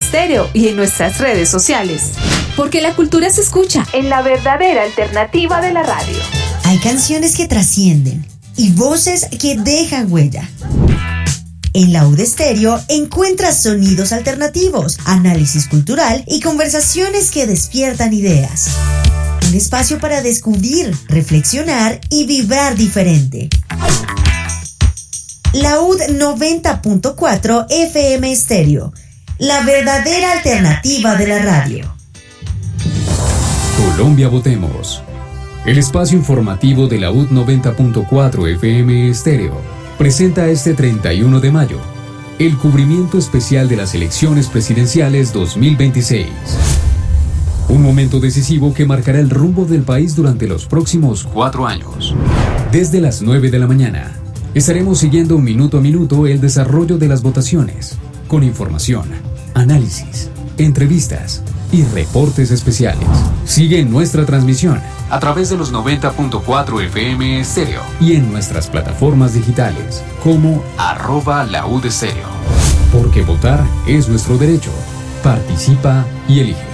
Estéreo y en nuestras redes sociales. Porque la cultura se escucha en la verdadera alternativa de la radio. Hay canciones que trascienden y voces que dejan huella. En Laúd Estéreo encuentras sonidos alternativos, análisis cultural y conversaciones que despiertan ideas. Un espacio para descubrir, reflexionar y vibrar diferente. Laúd 90.4 FM Estéreo, la verdadera alternativa de la radio. Colombia Votemos, el espacio informativo de Laúd 90.4 FM Estéreo. Presenta este 31 de mayo el cubrimiento especial de las elecciones presidenciales 2026. Un momento decisivo que marcará el rumbo del país durante los próximos 4 años. Desde las 9 de la mañana, estaremos siguiendo minuto a minuto el desarrollo de las votaciones, con información, análisis, entrevistas y reportes especiales. Sigue nuestra transmisión a través de los 90.4 FM Estéreo y en nuestras plataformas digitales como @Laúd Estéreo. Porque votar es nuestro derecho. Participa y elige.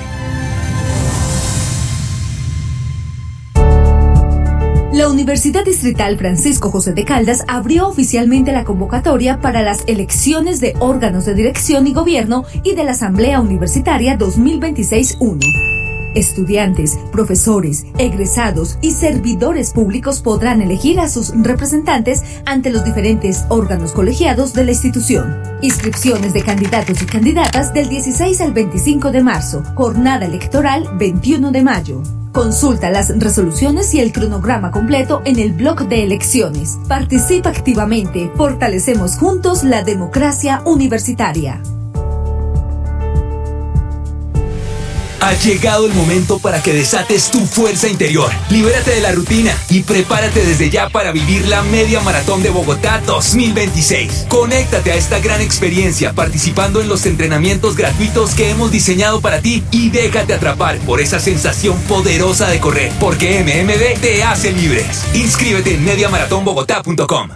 La Universidad Distrital Francisco José de Caldas abrió oficialmente la convocatoria para las elecciones de órganos de dirección y gobierno y de la Asamblea Universitaria 2026-1. Estudiantes, profesores, egresados y servidores públicos podrán elegir a sus representantes ante los diferentes órganos colegiados de la institución. Inscripciones de candidatos y candidatas del 16 al 25 de marzo. Jornada electoral 21 de mayo. Consulta las resoluciones y el cronograma completo en el blog de elecciones. Participa activamente. Fortalecemos juntos la democracia universitaria. Ha llegado el momento para que desates tu fuerza interior. Libérate de la rutina y prepárate desde ya para vivir la Media Maratón de Bogotá 2026. Conéctate a esta gran experiencia participando en los entrenamientos gratuitos que hemos diseñado para ti y déjate atrapar por esa sensación poderosa de correr, porque MMD te hace libres. Inscríbete en mediamaratonbogotá.com.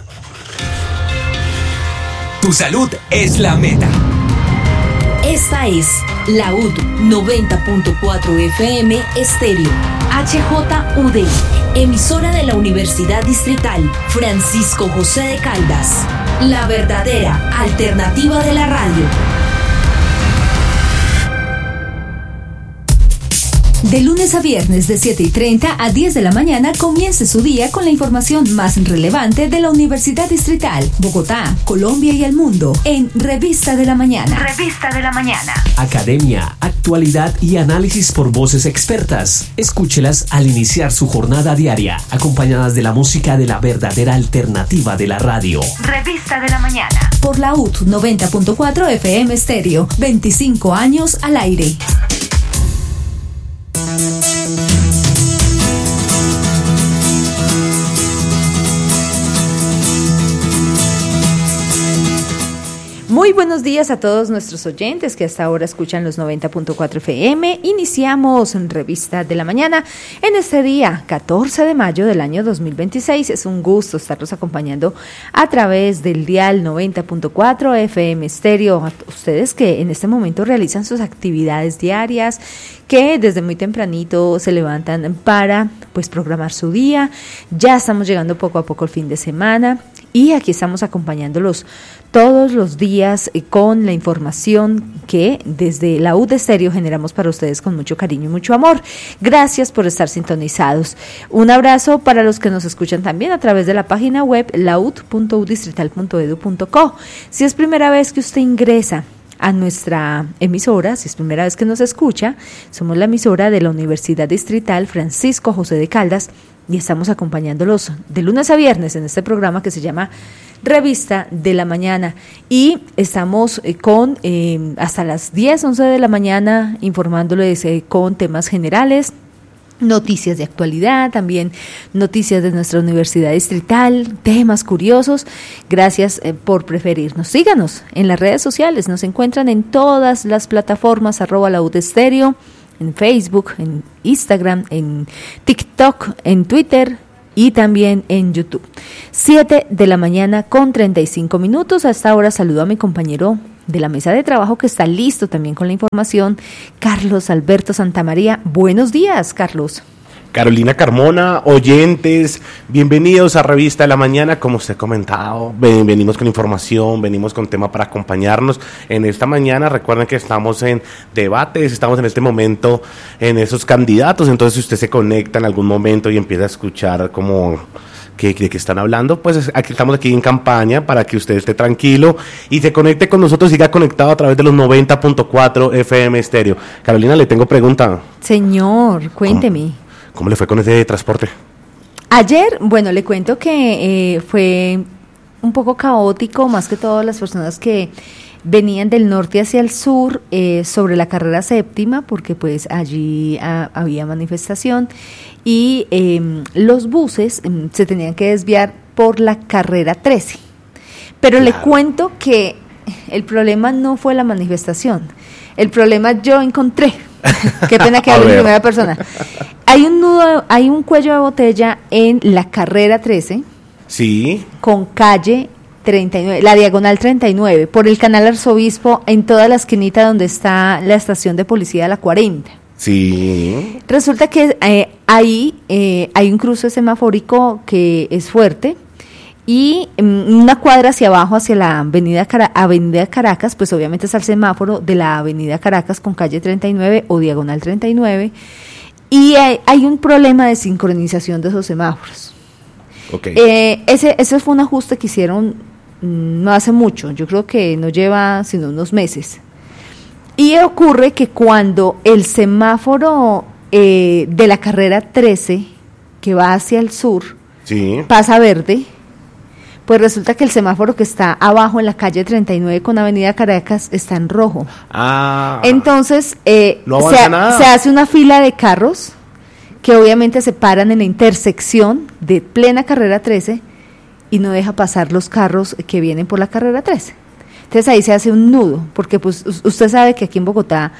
Tu salud es la meta. Esta es Laúd 90.4 FM Estéreo, HJUD, emisora de la Universidad Distrital Francisco José de Caldas, la verdadera alternativa de la radio. De lunes a viernes de 7:30 a 10 de la mañana comience su día con la información más relevante de la Universidad Distrital, Bogotá, Colombia y el mundo en Revista de la Mañana. Revista de la Mañana. Academia, actualidad y análisis por voces expertas. Escúchelas al iniciar su jornada diaria, acompañadas de la música de la verdadera alternativa de la radio. Revista de la Mañana. Por Laúd 90.4 FM Estéreo, 25 años al aire. Muy buenos días a todos nuestros oyentes que hasta ahora escuchan los 90.4 FM. Iniciamos Revista de la Mañana en este día, 14 de mayo del año 2026. Es un gusto estarlos acompañando a través del dial 90.4 FM Estéreo. A ustedes que en este momento realizan sus actividades diarias, que desde muy tempranito se levantan para programar su día. Ya estamos llegando poco a poco al fin de semana y aquí estamos acompañándolos todos los días con la información que desde Laúd Estéreo generamos para ustedes con mucho cariño y mucho amor. Gracias por estar sintonizados. Un abrazo para los que nos escuchan también a través de la página web laud.udistrital.edu.co. Si es primera vez que usted ingresa a nuestra emisora, si es primera vez que nos escucha, somos la emisora de la Universidad Distrital Francisco José de Caldas y estamos acompañándolos de lunes a viernes en este programa que se llama Revista de la Mañana y estamos con hasta las 10, 11 de la mañana informándoles con temas generales, noticias de actualidad, también noticias de nuestra Universidad Distrital, temas curiosos. Gracias por preferirnos. Síganos en las redes sociales, nos encuentran en todas las plataformas @Laúd Estéreo, en Facebook, en Instagram, en TikTok, en Twitter y también en YouTube. 7 de la mañana con 35 minutos. A esta hora saludo a mi compañero de la mesa de trabajo que está listo también con la información, Carlos Alberto Santamaría. Buenos días, Carlos. Carolina Carmona, oyentes, bienvenidos a Revista de la Mañana. Como usted ha comentado, venimos con información, venimos con tema para acompañarnos en esta mañana. Recuerden que estamos en debates, estamos en este momento en esos candidatos, entonces si usted se conecta en algún momento y empieza a escuchar como de qué están hablando, pues estamos aquí en campaña para que usted esté tranquilo y se conecte con nosotros, siga conectado a través de los 90.4 FM Estéreo. Carolina, le tengo pregunta. Señor, cuénteme. ¿Cómo le fue con ese transporte? Ayer, bueno, le cuento que fue un poco caótico, más que todo las personas que venían del norte hacia el sur sobre la carrera séptima, porque pues allí había manifestación y los buses se tenían que desviar por la carrera 13. Pero claro, le cuento que el problema no fue la manifestación, el problema yo encontré. Qué pena que hable en primera persona. Hay un nudo, hay un cuello de botella en la carrera 13. Sí. Con calle 39, la diagonal 39, por el canal Arzobispo, en toda la esquinita donde está la estación de policía de la 40. Sí. Resulta que ahí hay un cruce semafórico que es fuerte. Y una cuadra hacia abajo, hacia la avenida Caracas, pues obviamente está el semáforo de la avenida Caracas con calle 39 o diagonal 39, y hay un problema de sincronización de esos semáforos. Okay. Ese fue un ajuste que hicieron no hace mucho, yo creo que no lleva sino unos meses. Y ocurre que cuando el semáforo de la carrera 13, que va hacia el sur, sí, pasa verde, pues resulta que el semáforo que está abajo en la calle 39 con avenida Caracas está en rojo. Entonces no se hace una fila de carros que obviamente se paran en la intersección de plena carrera 13 y no deja pasar los carros que vienen por la carrera 13. Entonces ahí se hace un nudo, porque pues usted sabe que aquí en Bogotá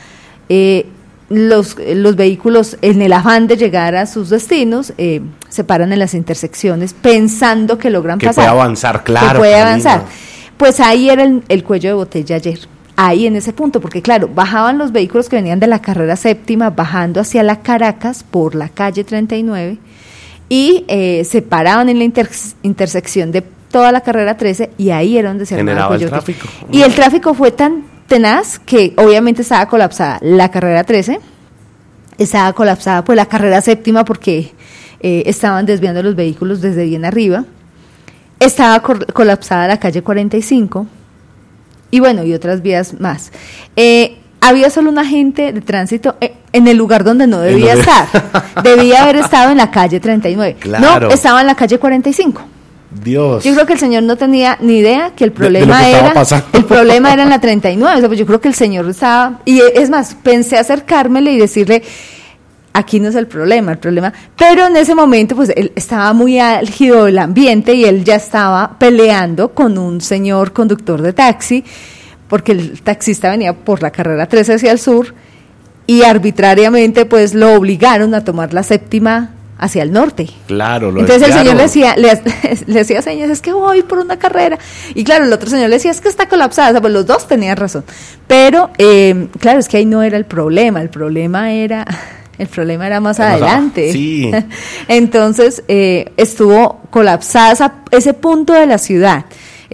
los vehículos, en el afán de llegar a sus destinos, se paran en las intersecciones pensando que logran pasar. Que puede avanzar, claro. Que puede avanzar. Pues ahí era el cuello de botella ayer, ahí en ese punto, porque claro, bajaban los vehículos que venían de la carrera séptima, bajando hacia la Caracas por la calle 39, y se paraban en la intersección de toda la carrera 13, y ahí era donde se generaba el tráfico. Y el tráfico fue tan tenaz que obviamente estaba colapsada la carrera 13, estaba colapsada pues la carrera séptima porque estaban desviando los vehículos desde bien arriba, estaba colapsada la calle 45 y bueno, y otras vías más. Había solo un agente de tránsito en el lugar donde no debía estar, debía haber estado en la calle 39, claro. No, estaba en la calle 45. Dios. Yo creo que el señor no tenía ni idea que el problema era en la 39, o sea, pues yo creo que el señor estaba, y es más, pensé acercármele y decirle, aquí no es el problema, pero en ese momento pues él estaba muy álgido el ambiente y él ya estaba peleando con un señor conductor de taxi, porque el taxista venía por la carrera 13 hacia el sur y arbitrariamente pues lo obligaron a tomar la séptima hacia el norte. Claro, entonces el señor le hacía señas, es que voy por una carrera, y claro, el otro señor le decía, es que está colapsada, o sea, pues los dos tenían razón, pero claro, es que ahí no era el problema era más adelante. Sí. Entonces estuvo colapsada ese punto de la ciudad.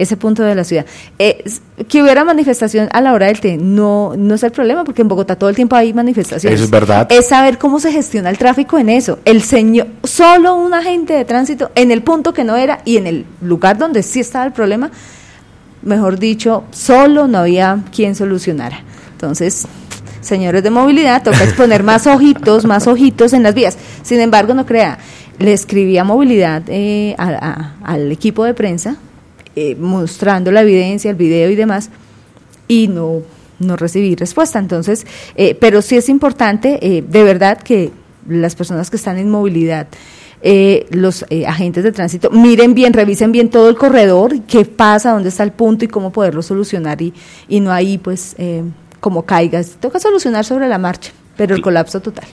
Que hubiera manifestación a la hora del té no es el problema, porque en Bogotá todo el tiempo hay manifestaciones. Eso es verdad. Es saber cómo se gestiona el tráfico en eso. El señor, solo un agente de tránsito en el punto que no era y en el lugar donde sí estaba el problema, mejor dicho, solo no había quien solucionara. Entonces, señores de movilidad, toca exponer más ojitos en las vías. Sin embargo, no crea, le escribí a movilidad al equipo de prensa, mostrando la evidencia, el video y demás, y no recibí respuesta. Entonces, pero sí es importante, de verdad, que las personas que están en movilidad, los agentes de tránsito, miren bien, revisen bien todo el corredor, qué pasa, dónde está el punto y cómo poderlo solucionar, y no ahí, pues, como caigas. Toca solucionar sobre la marcha, pero el colapso total.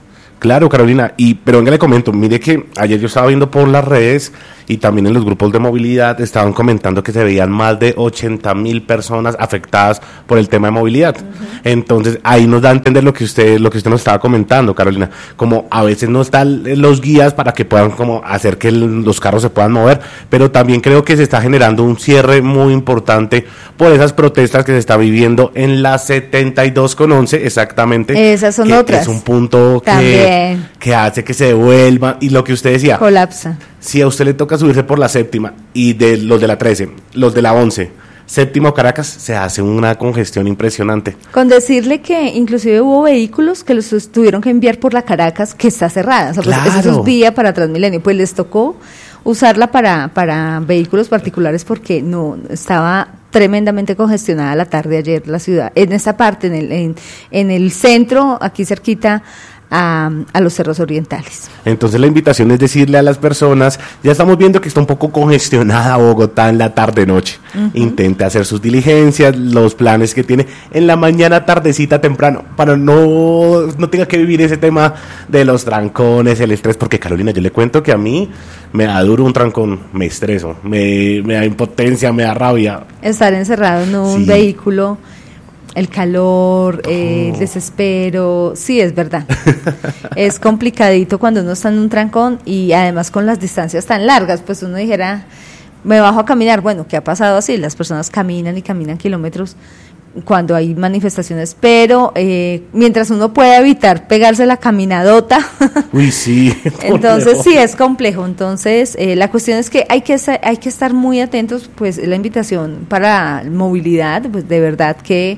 Claro, Carolina, pero venga, le comento, mire que ayer yo estaba viendo por las redes y también en los grupos de movilidad estaban comentando que se veían más de 80,000 personas afectadas por el tema de movilidad. Entonces, ahí nos da a entender lo que usted nos estaba comentando, Carolina, como a veces no están los guías para que puedan como hacer que los carros se puedan mover, pero también creo que se está generando un cierre muy importante por esas protestas que se está viviendo en la 72,11 exactamente. Esas son otras. Es un punto que hace que se devuelva, y lo que usted decía, colapsa. Si a usted le toca subirse por la séptima y de los de la 13, los de la 11, séptima o Caracas, se hace una congestión impresionante. Con decirle que inclusive hubo vehículos que los tuvieron que enviar por la Caracas, que está cerrada, o sea, pues claro. eso es vía para Transmilenio, pues les tocó usarla para vehículos particulares porque no estaba tremendamente congestionada la tarde ayer la ciudad, en esta parte, en el centro, aquí cerquita a los cerros orientales. Entonces la invitación es decirle a las personas, ya estamos viendo que está un poco congestionada Bogotá en la tarde-noche, intente hacer sus diligencias, los planes que tiene en la mañana, tardecita, temprano, para no tenga que vivir ese tema de los trancones, el estrés, porque Carolina, yo le cuento que a mí me da duro un trancón, me estreso, me da impotencia, me da rabia. Estar encerrado en un vehículo, el calor, el desespero, sí, es verdad. Es complicadito cuando uno está en un trancón y además con las distancias tan largas, pues uno dijera, me bajo a caminar. Bueno, ¿qué ha pasado así? Las personas caminan y caminan kilómetros cuando hay manifestaciones, pero mientras uno puede evitar pegarse la caminadota. Uy, sí. Entonces sí, es complejo. Entonces la cuestión es que hay que estar muy atentos, pues la invitación para movilidad, pues de verdad que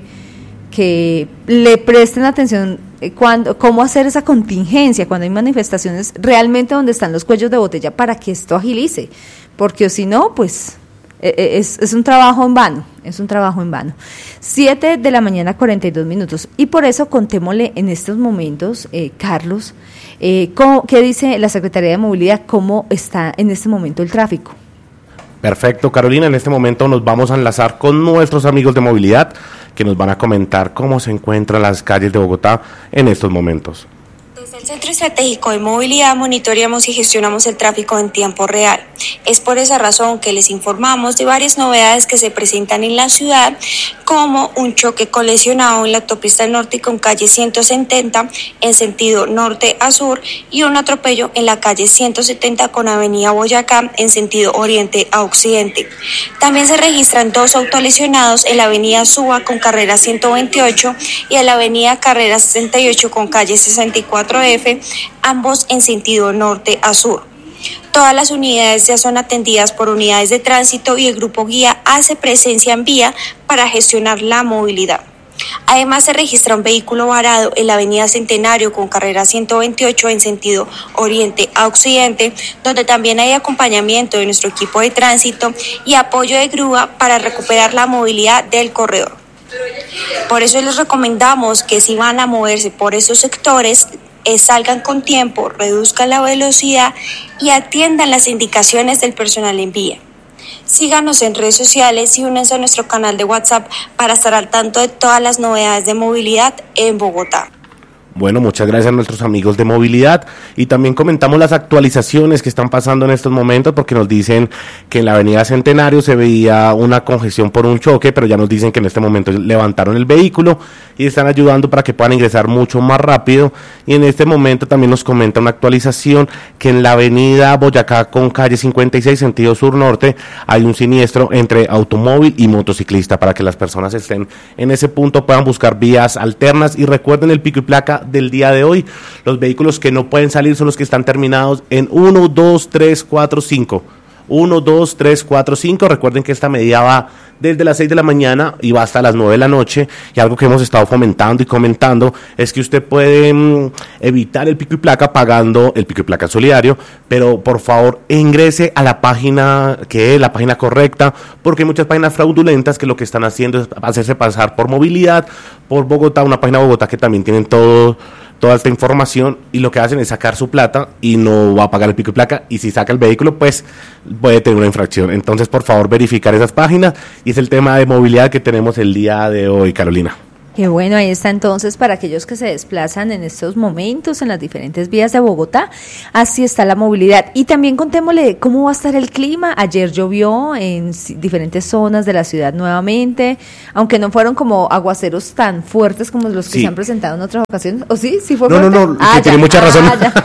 le presten atención cómo hacer esa contingencia cuando hay manifestaciones realmente donde están los cuellos de botella para que esto agilice, porque si no, pues es un trabajo en vano, 7 de la mañana 42 minutos, y por eso contémosle en estos momentos, Carlos, ¿qué dice la Secretaría de Movilidad, cómo está en este momento el tráfico? Perfecto, Carolina, en este momento nos vamos a enlazar con nuestros amigos de movilidad que nos van a comentar cómo se encuentran las calles de Bogotá en estos momentos. Desde el Centro Estratégico de Movilidad monitoreamos y gestionamos el tráfico en tiempo real. Es por esa razón que les informamos de varias novedades que se presentan en la ciudad, como un choque colisionado en la autopista del norte con calle 170 en sentido norte a sur y un atropello en la calle 170 con avenida Boyacá en sentido oriente a occidente. También se registran 2 autolesionados en la avenida Suba con carrera 128 y en la avenida Carrera 68 con calle 64F, ambos en sentido norte a sur. Todas las unidades ya son atendidas por unidades de tránsito y el grupo guía hace presencia en vía para gestionar la movilidad. Además se registra un vehículo varado en la avenida Centenario con carrera 128 en sentido oriente a occidente, donde también hay acompañamiento de nuestro equipo de tránsito y apoyo de grúa para recuperar la movilidad del corredor. Por eso les recomendamos que si van a moverse por esos sectores, salgan con tiempo, reduzcan la velocidad y atiendan las indicaciones del personal en vía. Síganos en redes sociales y únanse a nuestro canal de WhatsApp para estar al tanto de todas las novedades de movilidad en Bogotá. Bueno, muchas gracias a nuestros amigos de movilidad, y también comentamos las actualizaciones que están pasando en estos momentos, porque nos dicen que en la avenida Centenario se veía una congestión por un choque, pero ya nos dicen que en este momento levantaron el vehículo y están ayudando para que puedan ingresar mucho más rápido. Y en este momento también nos comenta una actualización que en la avenida Boyacá con calle 56 sentido sur-norte hay un siniestro entre automóvil y motociclista, para que las personas estén en ese punto, puedan buscar vías alternas. Y recuerden el pico y placa del día de hoy, los vehículos que no pueden salir son los que están terminados en 1, 2, 3, 4, 5. 1, 2, 3, 4, 5. Recuerden que esta medida va desde las 6 de la mañana y va hasta las 9 de la noche, y algo que hemos estado fomentando y comentando es que usted puede evitar el pico y placa pagando el pico y placa solidario, pero por favor ingrese a la página que es la página correcta, porque hay muchas páginas fraudulentas que lo que están haciendo es hacerse pasar por movilidad, por Bogotá, una página de Bogotá que también tienen toda esta información, y lo que hacen es sacar su plata y no va a pagar el pico y placa, y si saca el vehículo pues puede tener una infracción. Entonces por favor verificar esas páginas, y es el tema de movilidad que tenemos el día de hoy, Carolina. Qué bueno, ahí está entonces para aquellos que se desplazan en estos momentos en las diferentes vías de Bogotá, así está la movilidad. Y también contémosle cómo va a estar el clima. Ayer llovió en diferentes zonas de la ciudad nuevamente, aunque no fueron como aguaceros tan fuertes como los que se han presentado en otras ocasiones. ¿O sí? ¿Sí fue fuerte? No, que tiene mucha razón.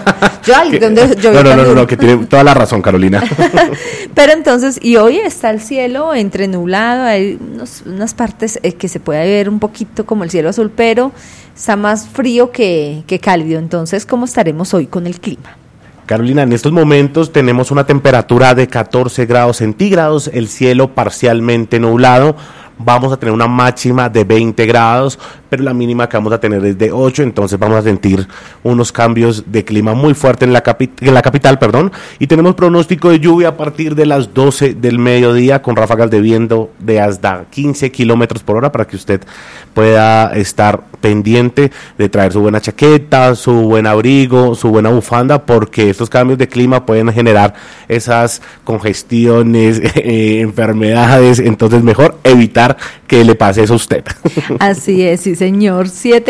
No, que tiene toda la razón, Carolina. Pero entonces, y hoy está el cielo entre nublado, hay unas partes que se puede ver un poquito como el cielo azul, pero está más frío que cálido. Entonces, ¿cómo estaremos hoy con el clima? Carolina, en estos momentos tenemos una temperatura de 14 grados centígrados, el cielo parcialmente nublado. Vamos a tener una máxima de 20 grados, pero la mínima que vamos a tener es de 8, entonces vamos a sentir unos cambios de clima muy fuertes en la capital, y tenemos pronóstico de lluvia a partir de las 12 del mediodía con ráfagas de viento de hasta 15 kilómetros por hora para que usted pueda estar pendiente de traer su buena chaqueta, su buen abrigo, su buena bufanda, porque estos cambios de clima pueden generar esas congestiones, enfermedades, entonces mejor evitar que le pase eso a usted. Así es, sí señor,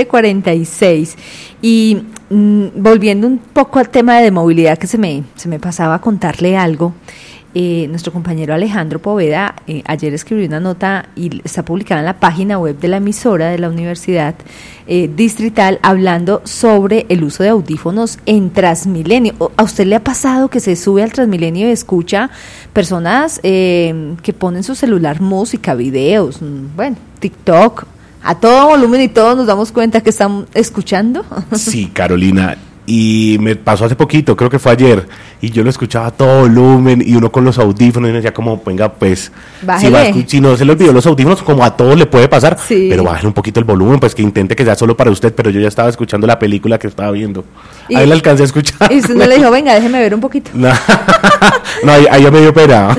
7:46. Y volviendo un poco al tema de movilidad, que se me pasaba a contarle algo. Nuestro compañero Alejandro Poveda ayer escribió una nota y está publicada en la página web de la emisora de la Universidad Distrital, hablando sobre el uso de audífonos en Transmilenio. ¿A usted le ha pasado que se sube al Transmilenio y escucha personas que ponen su celular música, videos, TikTok, a todo volumen y todos nos damos cuenta que están escuchando? Sí, Carolina. Y me pasó hace poquito, creo que fue ayer, y yo lo escuchaba a todo volumen, y uno con los audífonos, y me decía como, venga, pues, si no se le olvidó los audífonos, como a todos le puede pasar, sí, pero bájale un poquito el volumen, pues que intente que sea solo para usted, pero yo ya estaba escuchando la película que estaba viendo. Ahí la alcancé a escuchar. Y usted no le dijo, venga, déjeme ver un poquito. No, ahí ya me dio pena.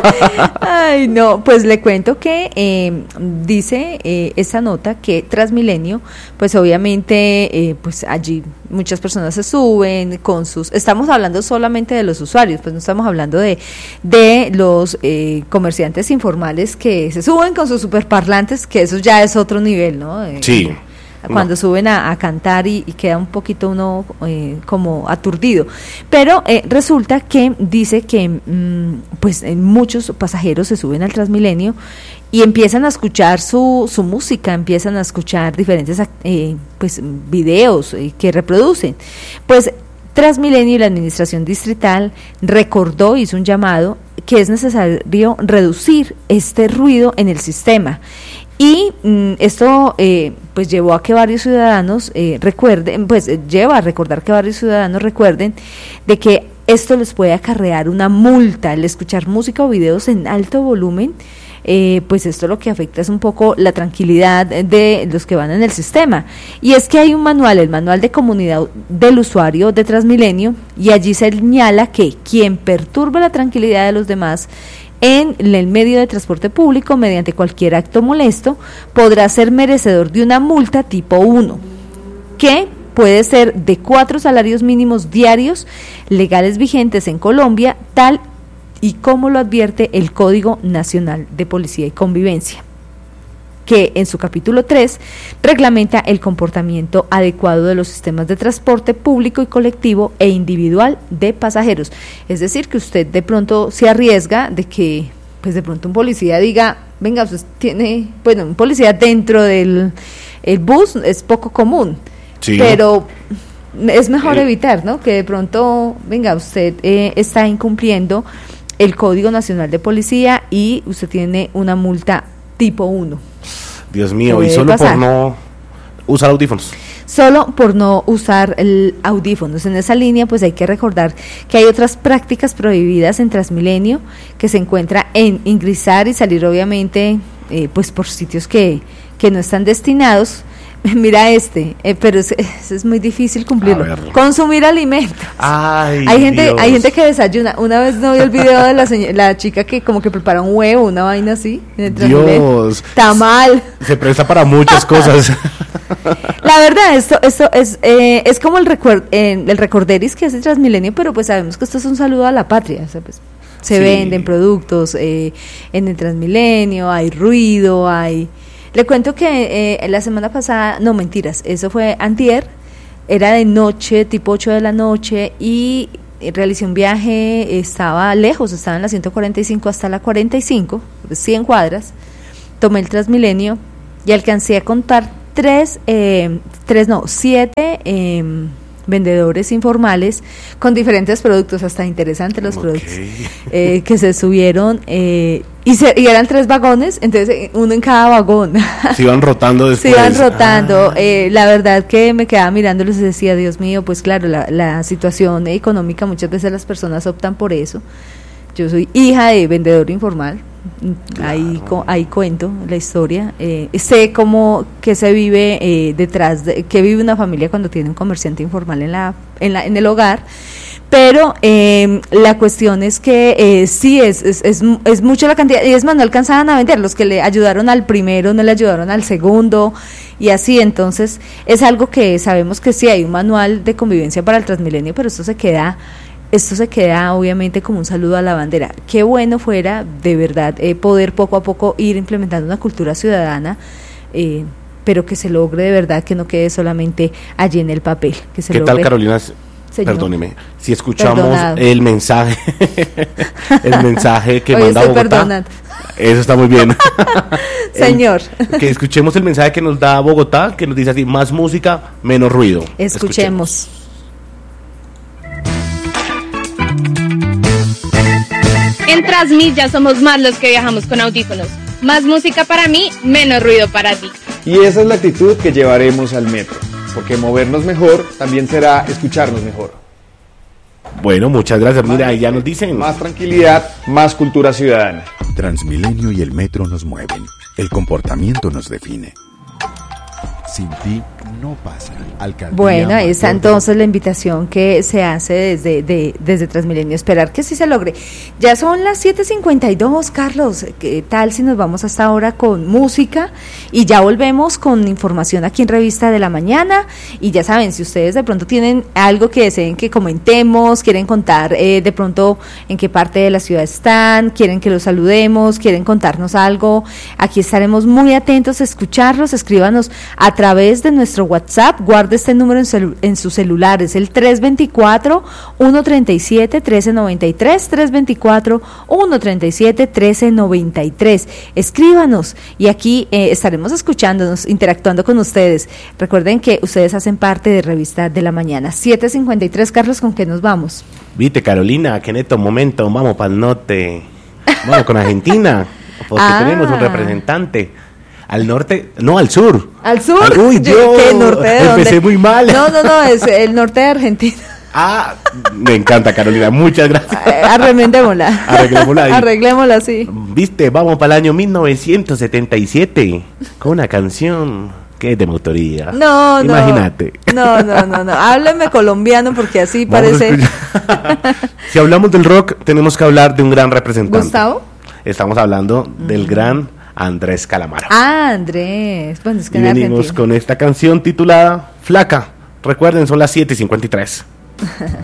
Ay, no, pues le cuento que dice esa nota que Transmilenio, pues obviamente, pues allí muchas personas se suben con sus, estamos hablando solamente de los usuarios, pues no estamos hablando de los comerciantes informales que se suben con sus superparlantes, que eso ya es otro nivel, ¿no? Sí. Cuando suben a cantar y queda un poquito uno como aturdido, pero resulta que dice que pues muchos pasajeros se suben al Transmilenio y empiezan a escuchar su música, empiezan a escuchar diferentes pues videos que reproducen. Pues Transmilenio y la Administración Distrital hizo un llamado que es necesario reducir este ruido en el sistema. Y esto pues llevó a que varios ciudadanos lleva a recordar que varios ciudadanos recuerden de que esto les puede acarrear una multa, el escuchar música o videos en alto volumen. Pues esto lo que afecta es un poco la tranquilidad de los que van en el sistema. Y es que hay un manual, el manual de comunidad del usuario de Transmilenio, y allí se señala que quien perturbe la tranquilidad de los demás en el medio de transporte público mediante cualquier acto molesto podrá ser merecedor de una multa tipo 1, que puede ser de 4 salarios mínimos diarios legales vigentes en Colombia, tal y como lo advierte el Código Nacional de Policía y Convivencia, que en su capítulo 3 reglamenta el comportamiento adecuado de los sistemas de transporte público y colectivo e individual de pasajeros. Es decir, que usted de pronto se arriesga de que, pues de pronto un policía diga, venga, usted tiene, un policía dentro del bus es poco común, sí, pero es mejor evitar, ¿no? Que de pronto, venga, usted está incumpliendo el Código Nacional de Policía y usted tiene una multa tipo 1. Dios mío, y solo por no usar audífonos. Solo por no usar audífonos. En esa línea, pues hay que recordar que hay otras prácticas prohibidas en Transmilenio, que se encuentra en ingresar y salir, obviamente, pues por sitios que no están destinados. Mira pero es muy difícil cumplirlo. Consumir alimentos. Ay, hay gente que desayuna. Una vez no vi el video de la chica que como que prepara un huevo, una vaina así. Dios. Tamal. Se presta para muchas cosas. La verdad, esto es como el recorderis que hace Transmilenio, pero pues sabemos que esto es un saludo a la patria. O sea, pues, se venden productos en el Transmilenio, hay ruido, hay... Le cuento que la semana pasada, no mentiras, eso fue antier, era de noche, tipo 8 de la noche, y realicé un viaje, estaba lejos, estaba en la 145 hasta la 45, 100 cuadras, tomé el Transmilenio y alcancé a contar 7 vendedores informales con diferentes productos, hasta interesantes los productos, que se subieron y eran 3 vagones, entonces uno en cada vagón. Se iban rotando después. Se iban rotando. La verdad que me quedaba mirándolos y decía, Dios mío, pues claro, la situación económica, muchas veces las personas optan por eso. Yo soy hija de vendedor informal. Claro. Ahí cuento la historia, sé cómo que se vive detrás de que vive una familia cuando tiene un comerciante informal en el hogar, pero la cuestión es que sí es mucho la cantidad, y es más, no alcanzaban a vender, los que le ayudaron al primero no le ayudaron al segundo, y así. Entonces es algo que sabemos que sí hay un manual de convivencia para el Transmilenio, pero esto se queda obviamente como un saludo a la bandera. Qué bueno fuera de verdad poder poco a poco ir implementando una cultura ciudadana, pero que se logre de verdad, que no quede solamente allí en el papel. Que se ¿Qué logre. Tal, Carolina? Señor. Perdóneme, si escuchamos Perdonado. el mensaje que Hoy manda estoy Bogotá, perdonando. Eso está muy bien. Señor. Que escuchemos el mensaje que nos da Bogotá, que nos dice así: más música, menos ruido. Escuchemos. En Transmilla somos más los que viajamos con audífonos. Más música para mí, menos ruido para ti. Y esa es la actitud que llevaremos al metro, porque movernos mejor también será escucharnos mejor. Bueno, muchas gracias. Mira, ahí ya nos dicen. Más tranquilidad, más cultura ciudadana. Transmilenio y el metro nos mueven. El comportamiento nos define. Sin ti no pasa. Alcaldía Bueno, ahí está Mayor. entonces la invitación que se hace desde Transmilenio, esperar que sí se logre. Ya son las 7:52, Carlos, ¿qué tal si nos vamos hasta ahora con música? Y ya volvemos con información aquí en Revista de la Mañana. Y ya saben, si ustedes de pronto tienen algo que deseen que comentemos, quieren contar de pronto en qué parte de la ciudad están, quieren que los saludemos, quieren contarnos algo, aquí estaremos muy atentos a escucharlos. Escríbanos a través de nuestro WhatsApp, guarde este número en su celular, es el 324-137-1393, 324-137-1393. Escríbanos y aquí estaremos escuchándonos, interactuando con ustedes. Recuerden que ustedes hacen parte de Revista de la Mañana. 7:53, Carlos, ¿con qué nos vamos? Viste, Carolina, que en estos momentos vamos para el norte, vamos con Argentina, porque tenemos un representante. Al norte, no, al sur. ¿Al sur? Uy, yo ¿Qué norte de dónde? empecé muy mal. No, es el norte de Argentina. Me encanta, Carolina, muchas gracias. Arreglémosla. Arreglémosla, sí. Viste, vamos para el año 1977 con una canción que es de mi autoría. No. Imagínate. No. Hábleme colombiano porque así Vamos parece. Si hablamos del rock, tenemos que hablar de un gran representante. ¿Gustavo? Estamos hablando del gran Andrés Calamaro. Andrés. Bueno, es que Y en venimos Argentina. con esta canción titulada Flaca. Recuerden, son las 7:53.